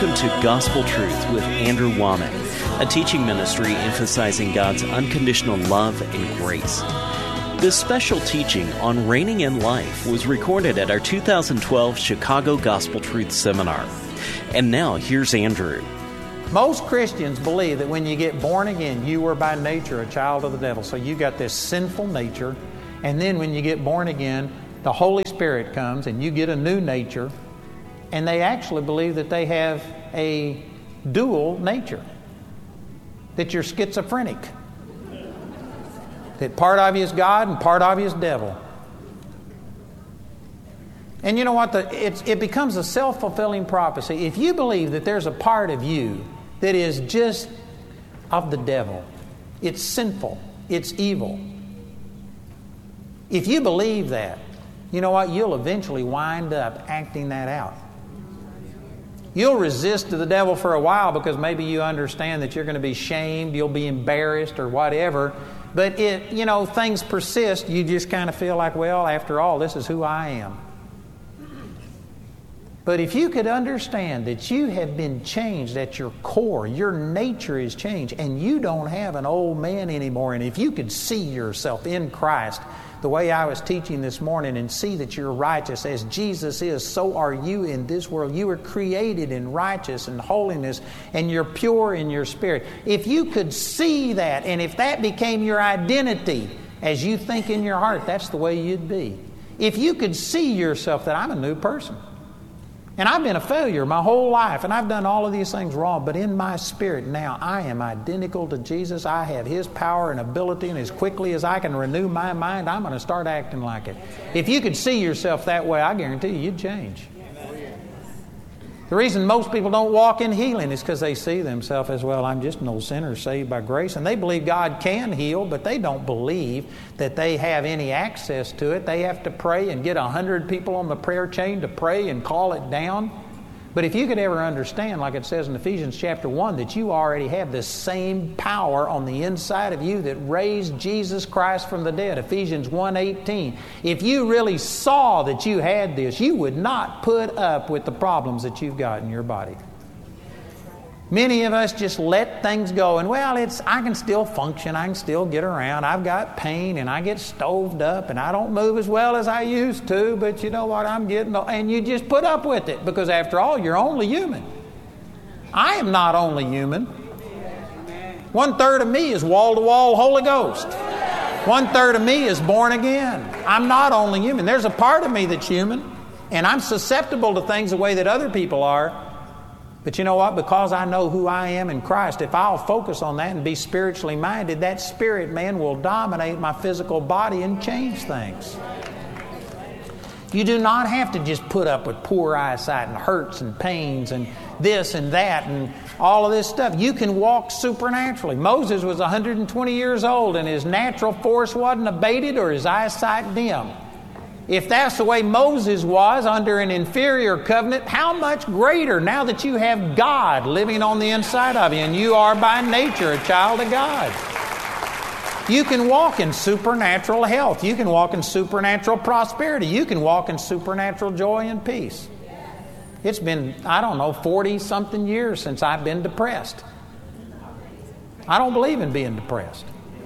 Welcome to Gospel Truth with Andrew Womack, a teaching ministry emphasizing God's unconditional love and grace. This special teaching on reigning in life was recorded at our 2012 Chicago Gospel Truth Seminar. And now, here's Andrew. Most Christians believe that when you get born again, you were by nature a child of the devil. So you got this sinful nature, and then when you get born again, the Holy Spirit comes and you get a new nature. And they actually believe that they have a dual nature, that you're schizophrenic, that part of you is God and part of you is devil. And you know what? It becomes a self-fulfilling prophecy. If you believe that there's a part of you that is just of the devil, it's sinful, it's evil. If you believe that, you know what? You'll eventually wind up acting that out. You'll resist to the devil for a while because maybe you understand that you're going to be shamed, you'll be embarrassed or whatever. But things persist. You just kind of feel like, well, after all, this is who I am. But if you could understand that you have been changed at your core, your nature is changed, and you don't have an old man anymore, and if you could see yourself in Christ the way I was teaching this morning and see that you're righteous as Jesus is, so are you in this world. You were created in righteousness and holiness, and you're pure in your spirit. If you could see that, and if that became your identity as you think in your heart, that's the way you'd be. If you could see yourself that I'm a new person, and I've been a failure my whole life, and I've done all of these things wrong, but in my spirit now, I am identical to Jesus. I have His power and ability, and as quickly as I can renew my mind, I'm going to start acting like it. If you could see yourself that way, I guarantee you'd change. The reason most people don't walk in healing is because they see themselves as, well, I'm just an old sinner saved by grace. And they believe God can heal, but they don't believe that they have any access to it. They have to pray and get 100 people on the prayer chain to pray and call it down. But if you could ever understand, like it says in Ephesians chapter 1, that you already have the same power on the inside of you that raised Jesus Christ from the dead, Ephesians 1:18. If you really saw that you had this, you would not put up with the problems that you've got in your body. Many of us just let things go, and I can still function, I can still get around, I've got pain, and I get stoved up, and I don't move as well as I used to, but you know what, I'm getting old. And you just put up with it, because after all, you're only human. I am not only human. 1/3 of me is wall-to-wall Holy Ghost. 1/3 of me is born again. I'm not only human. There's a part of me that's human, and I'm susceptible to things the way that other people are. But you know what? Because I know who I am in Christ, if I'll focus on that and be spiritually minded, that spirit man will dominate my physical body and change things. You do not have to just put up with poor eyesight and hurts and pains and this and that and all of this stuff. You can walk supernaturally. Moses was 120 years old and his natural force wasn't abated or his eyesight dim. If that's the way Moses was under an inferior covenant, how much greater now that you have God living on the inside of you and you are by nature a child of God. You can walk in supernatural health. You can walk in supernatural prosperity. You can walk in supernatural joy and peace. It's been, 40-something years since I've been depressed. I don't believe in being depressed.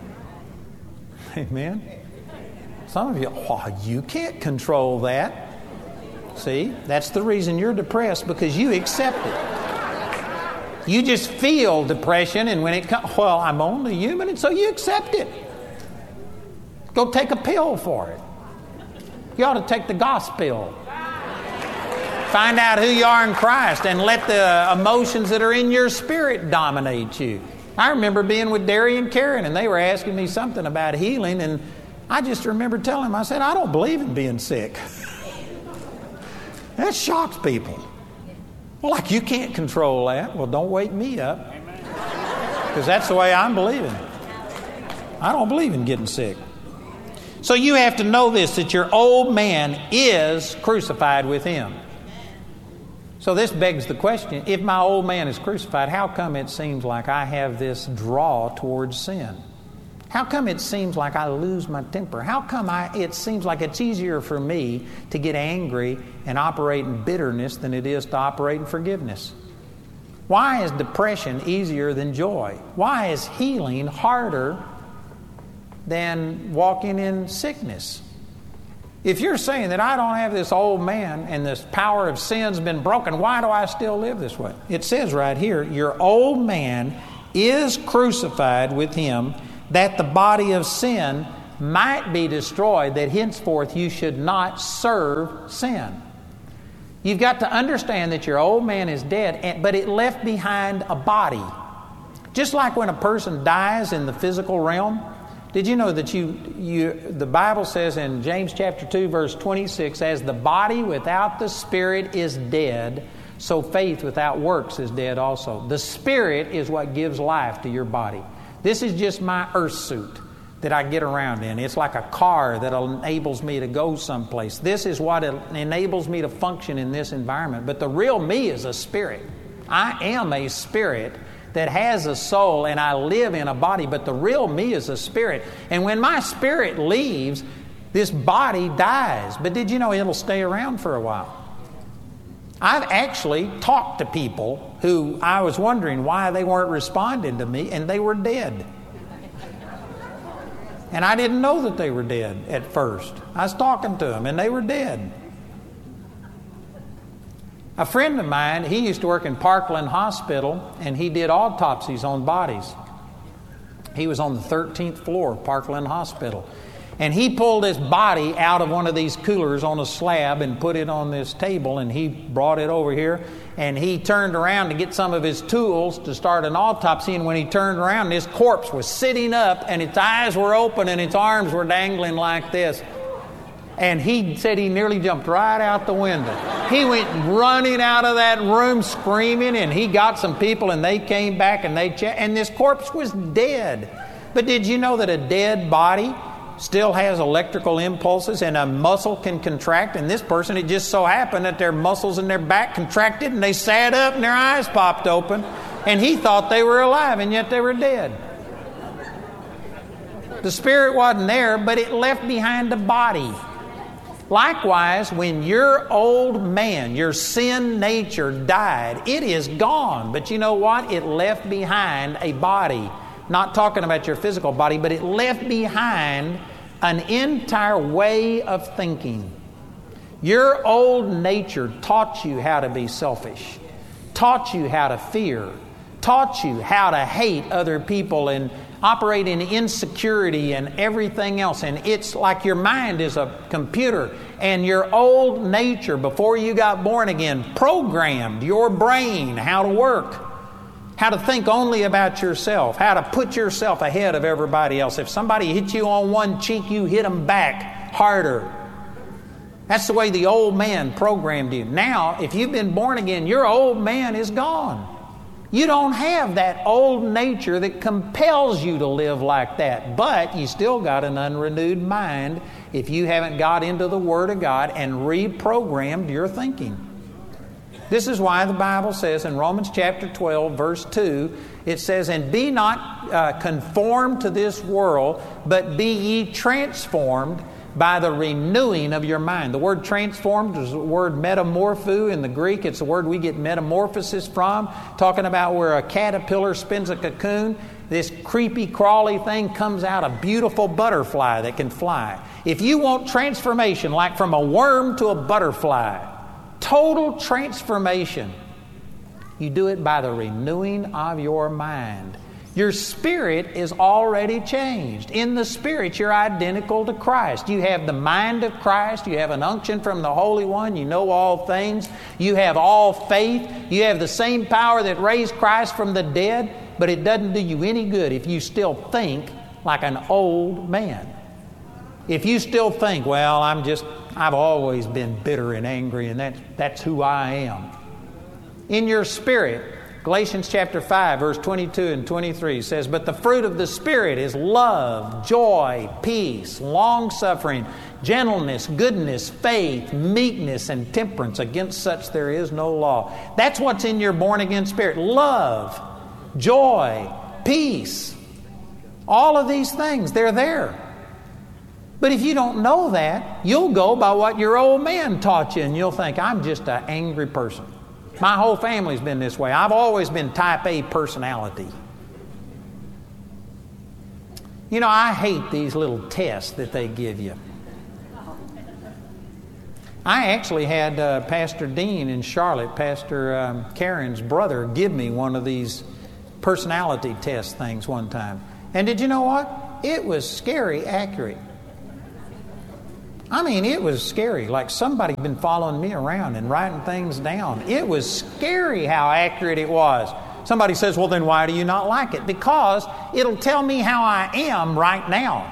Amen. Some of you, you can't control that. See, that's the reason you're depressed, because you accept it. You just feel depression, and when it comes, I'm only human, and so you accept it. Go take a pill for it. You ought to take the gospel. Find out who you are in Christ and let the emotions that are in your spirit dominate you. I remember being with Derry and Karen, and they were asking me something about healing, and I just remember telling them, I said, I don't believe in being sick. That shocks people. Well, you can't control that. Well, don't wake me up. Because that's the way I'm believing. I don't believe in getting sick. So you have to know this, that your old man is crucified with Him. So this begs the question, if my old man is crucified, how come it seems like I have this draw towards sin? How come it seems like I lose my temper? How come it seems like it's easier for me to get angry and operate in bitterness than it is to operate in forgiveness? Why is depression easier than joy? Why is healing harder than walking in sickness? If you're saying that I don't have this old man and this power of sin's been broken, why do I still live this way? It says right here, your old man is crucified with him, that the body of sin might be destroyed, that henceforth you should not serve sin. You've got to understand that your old man is dead, but it left behind a body. Just like when a person dies in the physical realm, did you know that the Bible says in James chapter 2, verse 26, as the body without the spirit is dead, so faith without works is dead also. The spirit is what gives life to your body. This is just my earth suit that I get around in. It's like a car that enables me to go someplace. This is what enables me to function in this environment. But the real me is a spirit. I am a spirit that has a soul, and I live in a body, but the real me is a spirit. And when my spirit leaves, this body dies. But did you know it'll stay around for a while? I've actually talked to people who I was wondering why they weren't responding to me, and they were dead. And I didn't know that they were dead at first. I was talking to them, and they were dead. A friend of mine, he used to work in Parkland Hospital, and he did autopsies on bodies. He was on the 13th floor of Parkland Hospital. And he pulled his body out of one of these coolers on a slab and put it on this table, and he brought it over here, and he turned around to get some of his tools to start an autopsy, and when he turned around, his corpse was sitting up, and its eyes were open, and its arms were dangling like this. And he said he nearly jumped right out the window. He went running out of that room screaming, and he got some people, and they came back, and and this corpse was dead. But did you know that a dead body still has electrical impulses, and a muscle can contract? And this person, it just so happened that their muscles in their back contracted, and they sat up, and their eyes popped open, and he thought they were alive, and yet they were dead. The spirit wasn't there, but it left behind a body. Likewise, when your old man, your sin nature died, it is gone. But you know what? It left behind a body. Not talking about your physical body, but it left behind an entire way of thinking. Your old nature taught you how to be selfish, taught you how to fear, taught you how to hate other people and operate in insecurity and everything else. And it's like your mind is a computer, and your old nature, before you got born again, programmed your brain how to work, how to think only about yourself, how to put yourself ahead of everybody else. If somebody hits you on one cheek, you hit them back harder. That's the way the old man programmed you. Now, if you've been born again, your old man is gone. You don't have that old nature that compels you to live like that, but you still got an unrenewed mind if you haven't got into the Word of God and reprogrammed your thinking. This is why the Bible says in Romans chapter 12, verse 2, it says, and be not conformed to this world, but be ye transformed by the renewing of your mind. The word transformed is the word metamorpho in the Greek. It's the word we get metamorphosis from, talking about where a caterpillar spins a cocoon. This creepy, crawly thing comes out a beautiful butterfly that can fly. If you want transformation, like from a worm to a butterfly, total transformation, you do it by the renewing of your mind. Your spirit is already changed. In the spirit, you're identical to Christ. You have the mind of Christ. You have an unction from the Holy One. You know all things. You have all faith. You have the same power that raised Christ from the dead, but it doesn't do you any good if you still think like an old man. If you still think, well, I've always been bitter and angry, and that's who I am. In your spirit, Galatians chapter 5, verse 22 and 23 says, but the fruit of the Spirit is love, joy, peace, long-suffering, gentleness, goodness, faith, meekness, and temperance. Against such there is no law. That's what's in your born-again spirit. Love, joy, peace. All of these things, they're there. But if you don't know that, you'll go by what your old man taught you, and you'll think, I'm just an angry person. My whole family's been this way. I've always been type A personality. You know, I hate these little tests that they give you. I actually had Pastor Dean in Charlotte, Pastor Karen's brother, give me one of these personality test things one time. And did you know what? It was scary accurate. I mean, it was scary, like somebody had been following me around and writing things down. It was scary how accurate it was. Somebody says, well, then why do you not like it? Because it'll tell me how I am right now.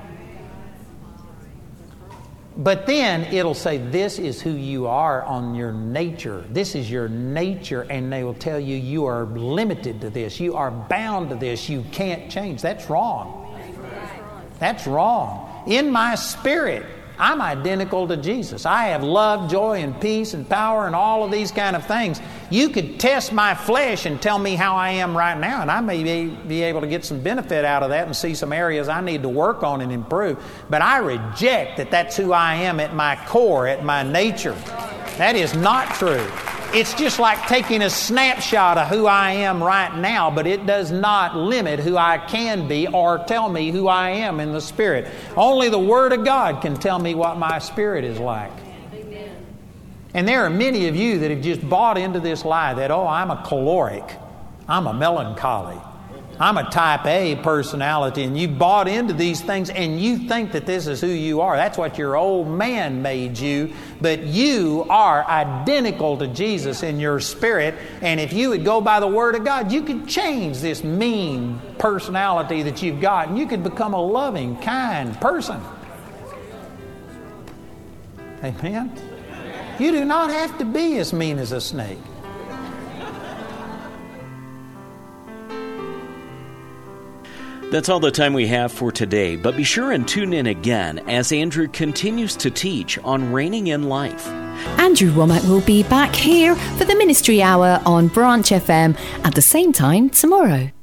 But then it'll say, this is who you are on your nature. This is your nature, and they will tell you you are limited to this. You are bound to this. You can't change. That's wrong. That's wrong. In my spirit, I'm identical to Jesus. I have love, joy, and peace, and power, and all of these kind of things. You could test my flesh and tell me how I am right now, and I may be able to get some benefit out of that and see some areas I need to work on and improve. But I reject that that's who I am at my core, at my nature. That is not true. It's just like taking a snapshot of who I am right now, but it does not limit who I can be or tell me who I am in the Spirit. Only the Word of God can tell me what my spirit is like. Amen. And there are many of you that have just bought into this lie that, oh, I'm a choleric, I'm a melancholy, I'm a type A personality, and you bought into these things and you think that this is who you are. That's what your old man made you, but you are identical to Jesus in your spirit, and if you would go by the Word of God, you could change this mean personality that you've got, and you could become a loving, kind person. Amen? You do not have to be as mean as a snake. That's all the time we have for today, but be sure and tune in again as Andrew continues to teach on reigning in life. Andrew Wommack will be back here for the Ministry Hour on Branch FM at the same time tomorrow.